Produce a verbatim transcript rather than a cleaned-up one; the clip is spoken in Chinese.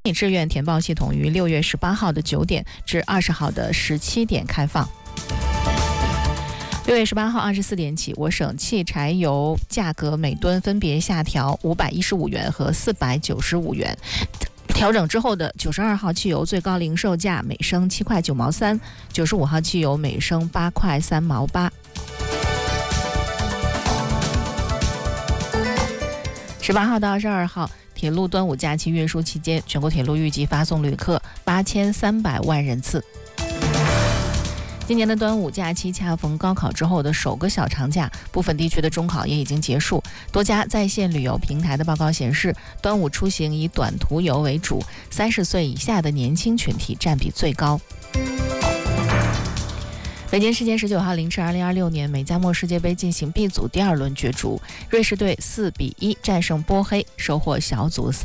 志愿填报系统于六月十八号的九点至二十号的十七点开放。六月十八号二十四点起，我省汽柴油价格每吨分别下调五百一十五元和四百九十五元。调整之后的九十二号汽油最高零售价每升七块九毛三，九十五号汽油每升八块三毛八。十八号到二十二号，铁路端午假期运输期间，全国铁路预计发送旅客八千三百万人次。今年的端午假期恰逢高考之后的首个小长假，部分地区的中考也已经结束。多家在线旅游平台的报告显示，端午出行以短途游为主，三十岁以下的年轻群体占比最高。北京时间十九号凌晨，二零二六年美加墨世界杯进行 B 组第二轮角逐，瑞士队四比一战胜波黑，收获小组赛